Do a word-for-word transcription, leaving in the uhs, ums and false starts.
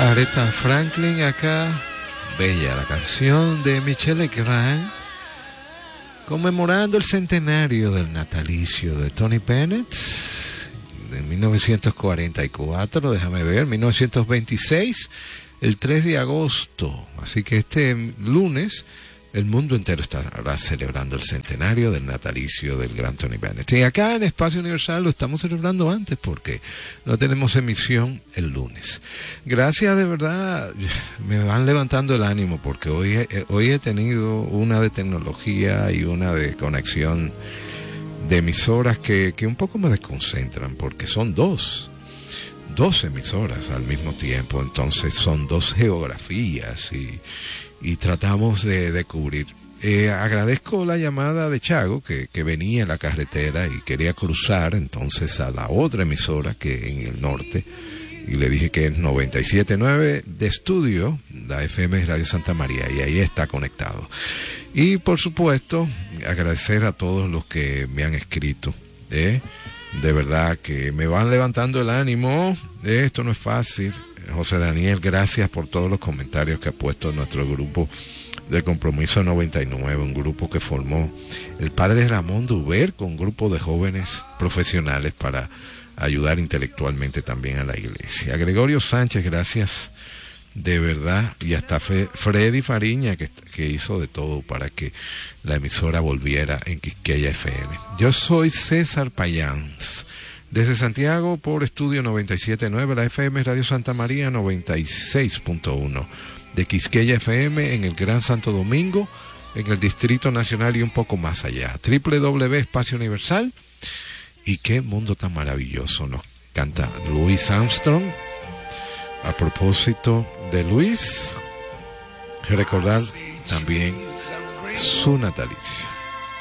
Aretha Franklin acá, bella la canción de Michel Legrand, conmemorando el centenario del natalicio de Tony Bennett, de mil novecientos cuarenta y cuatro, déjame ver, mil novecientos veintiséis, el tres de agosto, así que este lunes el mundo entero estará celebrando el centenario del natalicio del gran Tony Bennett. Y acá en Espacio Universal lo estamos celebrando antes porque no tenemos emisión el lunes. Gracias, de verdad, me van levantando el ánimo porque hoy, he, hoy he tenido una de tecnología y una de conexión de emisoras que, que un poco me desconcentran porque son dos. Dos emisoras al mismo tiempo, entonces son dos geografías y, y tratamos de, de cubrir. Eh, agradezco la llamada de Chago que, que venía en la carretera y quería cruzar entonces a la otra emisora que en el norte y le dije que es noventa y siete punto nueve de estudio, la F M Radio Santa María, y ahí está conectado. Y por supuesto agradecer a todos los que me han escrito, ¿eh? De verdad que me van levantando el ánimo. Esto no es fácil. José Daniel, gracias por todos los comentarios que ha puesto en nuestro grupo de Compromiso noventa y nueve, un grupo que formó el padre Ramón Duber con un grupo de jóvenes profesionales para ayudar intelectualmente también a la iglesia. A Gregorio Sánchez, gracias de verdad, y hasta Fe, Freddy Fariña que, que hizo de todo para que la emisora volviera en Quisqueya F M. Yo soy César Payans desde Santiago por Estudio noventa y siete punto nueve, la F M Radio Santa María noventa y seis punto uno de Quisqueya F M en el Gran Santo Domingo, en el Distrito Nacional y un poco más allá. doble u doble u doble u punto Espacio Universal. Y qué mundo tan maravilloso nos canta Louis Armstrong. A propósito de Luis, recordar también su natalicio.